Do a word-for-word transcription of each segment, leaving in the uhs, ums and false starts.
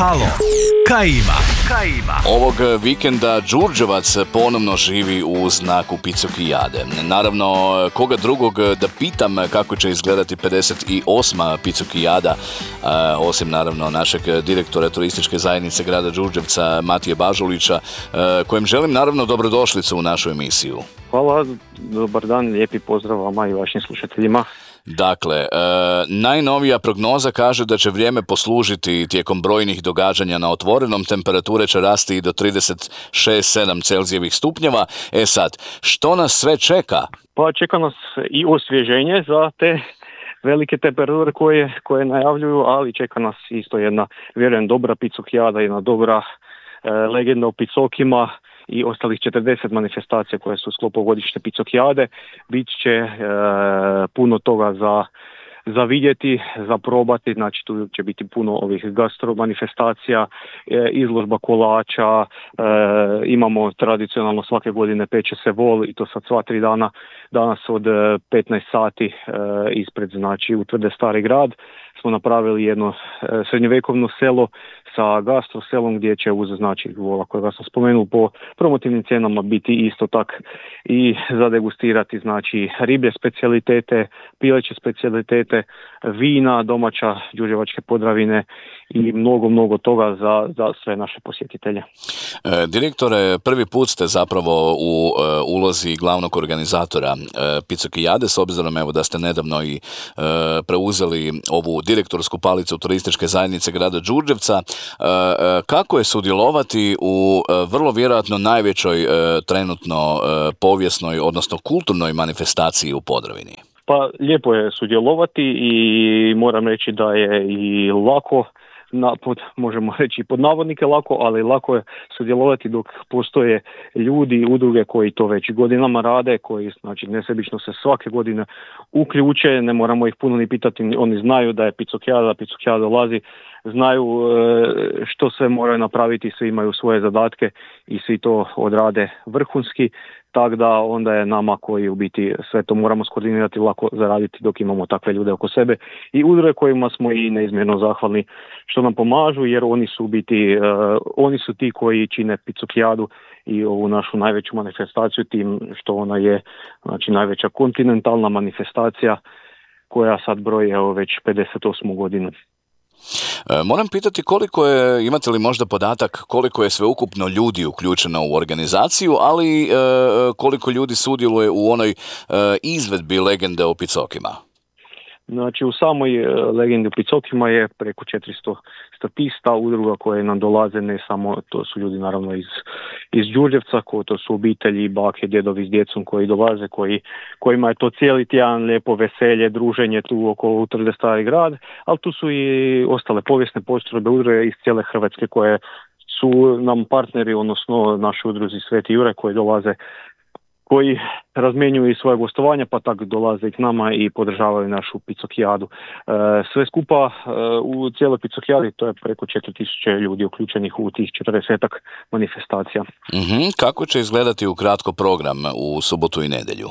Halo, kaj ima? Kaj ima? Ovog vikenda Đurđevac ponovno živi u znaku Picokijade. Naravno, koga drugog da pitam kako će izgledati pedeset osma Picokijada, osim naravno našeg direktora turističke zajednice grada Đurđevca Matije Bažulića, kojem želim naravno dobrodošlicu u našu emisiju. Hvala, dobar dan, lijepi pozdrav vama i vašim slušateljima. Dakle, e, najnovija prognoza kaže da će vrijeme poslužiti tijekom brojnih događanja na otvorenom, temperature će rasti i do trideset šest sedam Celzijevih stupnjeva. E sad, što nas sve čeka? Pa čeka nas i osvježenje za te velike temperature koje, koje najavljuju, ali čeka nas isto jedna, vjerujem, dobra Picokijada, jedna dobra e, legenda o Picokima i ostalih četrdeset manifestacija koje su u sklopu godišnje Picokijade. Bit će e, puno toga za, za vidjeti, za probati, znači tu će biti puno ovih gastro manifestacija, e, izložba kolača, e, imamo tradicionalno svake godine peče se vol i to sad sva tri dana, danas od petnaest sati e, ispred, znači u Tvrde Stari grad smo napravili jedno e, srednjovjekovno selo sa gastro selom gdje će uz, znači, vola kojega sam spomenuo, po promotivnim cijenama biti isto tak i zadegustirati, znači, riblje specijalitete, pileće specijalitete, vina, domaća đurđevačke Podravine i mnogo, mnogo toga za, za sve naše posjetitelje. E, direktore, prvi put ste zapravo u e, ulozi glavnog organizatora e, Picokijade, s obzirom evo da ste nedavno i e, preuzeli ovu direktorsku palicu turističke zajednice grada Đurđevca. Kako je sudjelovati u vrlo vjerojatno najvećoj trenutno povijesnoj, odnosno kulturnoj manifestaciji u Podravini? Pa lijepo je sudjelovati i moram reći da je i lako, na, pod, možemo reći pod navodnike lako, ali lako je sudjelovati dok postoje ljudi i udruge koji to već godinama rade, koji, znači, nesebično se svake godine uključe, ne moramo ih puno ni pitati, oni znaju da je Picokijada, Picokijada dolazi, znaju što sve moraju napraviti, svi imaju svoje zadatke i svi to odrade vrhunski, tako da onda je nama koji u biti sve to moramo skoordinirati lako zaraditi dok imamo takve ljude oko sebe i udruge kojima smo i neizmjerno zahvalni što nam pomažu, jer oni su u biti, uh, oni su ti koji čine Picokijadu i ovu našu najveću manifestaciju tim što ona je, znači, najveća kontinentalna manifestacija koja sad broji evo već pedeset osmu godinu. Moram pitati koliko je, imate li možda podatak koliko je sveukupno ljudi uključeno u organizaciju, ali e, koliko ljudi sudjeluje u onoj e, izvedbi legende o Picokima? Znači u samoj legendi o Picokima je preko četiristo statista, udruga koje nam dolaze, ne samo, to su ljudi naravno iz, iz Đurđevca, ko, to su obitelji, bake, djedovi s djecom koji dolaze, koji, kojima je to cijeli tjedan lijepo veselje, druženje tu oko Tvrde Stari grad, ali tu su i ostale povijesne postrojbe, udruge iz cijele Hrvatske koje su nam partneri, odnosno naši udruzi Sveti Juraj koji dolaze, koji razmjenjuju i svoje gostovanja, pa tako dolaze i k nama i podržavaju našu Picokijadu. E, sve skupa e, u cijeloj Picokijadi to je preko četiri tisuće ljudi uključenih u tih četrdesetak manifestacija. Mm-hmm. Kako će izgledati ukratko program u subotu i nedjelju?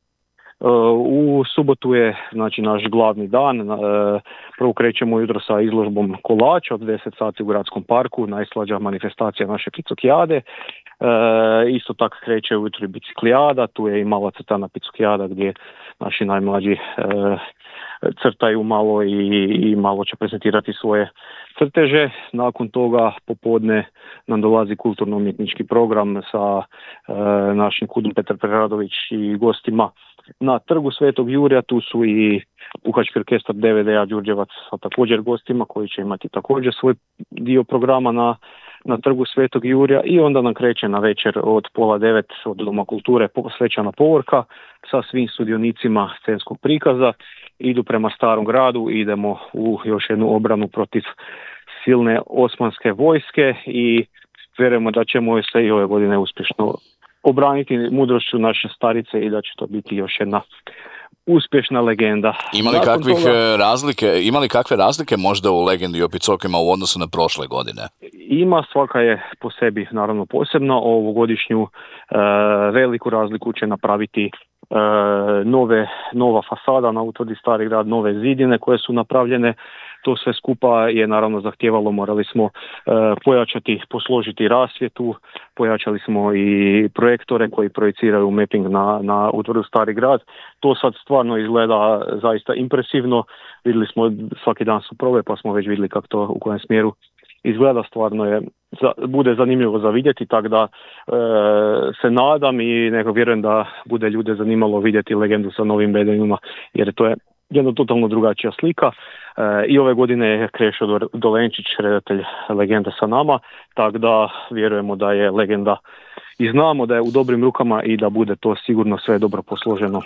U subotu je, znači, naš glavni dan. Prvo krećemo jutro sa izložbom kolača od deset sati u Gradskom parku, najslađa manifestacija naše Picokijade. E, isto tako kreće ujutro i biciklijada, tu je i mala crtana Picokijada gdje naši najmlađi e, crtaju malo i, i malo će prezentirati svoje crteže. Nakon toga popodne nam dolazi kulturno-umjetnički program sa e, našim kudom Petar Preradović i gostima na Trgu Svetog Jurja. Tu su i puhački orkestar D V D-a Đurđevac sa također gostima koji će imati također svoj dio programa na, na Trgu Svetog Jurja i onda nam kreće na večer od pola devet od Doma kulture svečana povorka sa svim sudionicima scenskog prikaza. Idu prema Starom gradu, idemo u još jednu obranu protiv silne osmanske vojske i vjerujemo da ćemo se i ove godine uspješno obraniti mudrošću naše starice i da će to biti još jedna uspješna legenda. Ima li, kakvih toga, razlike, ima li kakve razlike možda u legendi o Picokima u odnosu na prošle godine? Ima, svaka je po sebi naravno posebna. Ovogodišnju e, veliku razliku će napraviti e, nove, nova fasada na Utvrdi Stari grad, nove zidine koje su napravljene To sve skupa je naravno zahtijevalo, morali smo e, pojačati, posložiti rasvjetu, pojačali smo i projektore koji projiciraju mapping na, na utvrdu Stari grad. To sad stvarno izgleda zaista impresivno. Vidjeli smo, svaki dan su probe, pa smo već vidjeli kako to, u kojem smjeru izgleda. Stvarno je, za, bude zanimljivo za vidjeti, tako da e, se nadam i neko vjerujem da bude ljude zanimalo vidjeti legendu sa novim bedenima, jer to je jedna totalno drugačija slika. E, I ove godine je Krešo Dolenčić, redatelj legende, sa nama, tako da vjerujemo da je legenda i znamo da je u dobrim rukama i da bude to sigurno sve dobro posloženo.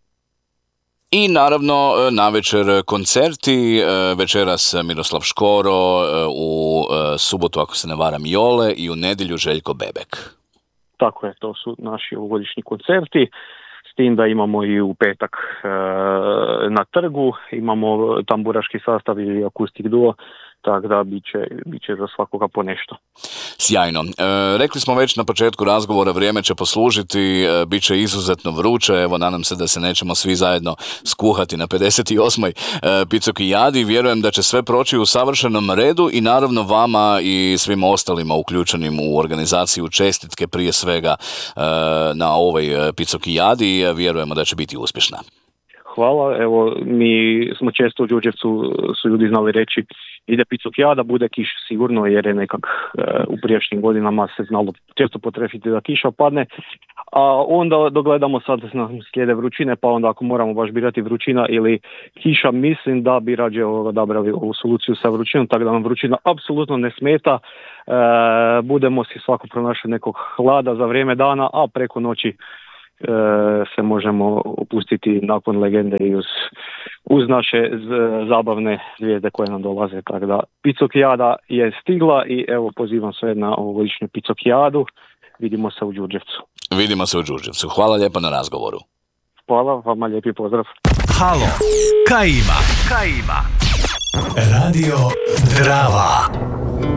I naravno navečer koncerti, večeras Miroslav Škoro, u subotu ako se ne varam Jole i u nedjelju Željko Bebek. Tako je, to su naši ovogodišnji koncerti, s tim da imamo i u petak e, na trgu, imamo tamburaški sastav i akustik duo, tako da bit će, bit će za svakoga po nešto. Sjajno. E, rekli smo već na početku razgovora, vrijeme će poslužiti, e, bit će izuzetno vruće, evo nadam se da se nećemo svi zajedno skuhati na pedeset osmoj E, Picokijadi. Vjerujem da će sve proći u savršenom redu i naravno vama i svim ostalima uključenim u organizaciju čestitke prije svega e, na ovoj Picokijadi. Vjerujemo da će biti uspješna. Hvala, evo mi smo često u Đurđevcu, su ljudi znali reći ide Picokijada, bude kiša sigurno, jer je nekak e, u prijašnjim godinama se znalo često potrefiti da kiša padne, a onda dogledamo sad na slijede vrućine, pa onda ako moramo baš birati vrućina ili kiša, mislim da bi rađe odabrali ovu soluciju sa vrućinom, tako da nam vrućina apsolutno ne smeta, e, budemo si svako pronašli nekog hlada za vrijeme dana, a preko noći se možemo opustiti nakon legende i uz, uz naše z, zabavne zvijezde koje nam dolaze. Tako da Picokijada je stigla i evo pozivam sve na ovogodišnju Picokijadu. Vidimo se u Đurđevcu. Vidimo se u Đurđevcu. Hvala lijepo na razgovoru. Hvala, vama lijepi pozdrav. Halo, kaj ima? Kaj ima? Radio Drava.